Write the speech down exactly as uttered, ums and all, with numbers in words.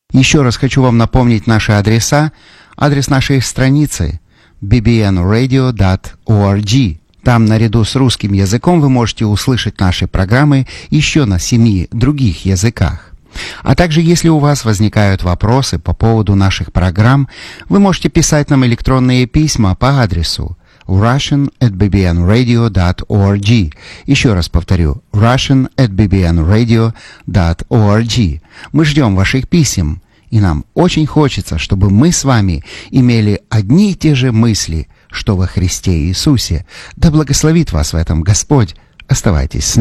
Еще раз хочу вам напомнить наши адреса. Адрес нашей страницы би би эн радио точка орг. Там наряду с русским языком вы можете услышать наши программы еще на семи других языках. А также, если у вас возникают вопросы по поводу наших программ, вы можете писать нам электронные письма по адресу russian at b b n radio dot org. Еще раз повторю, russian at b b n radio dot org. Мы ждем ваших писем, и нам очень хочется, чтобы мы с вами имели одни и те же мысли, что во Христе Иисусе. Да благословит вас в этом Господь. Оставайтесь с нами.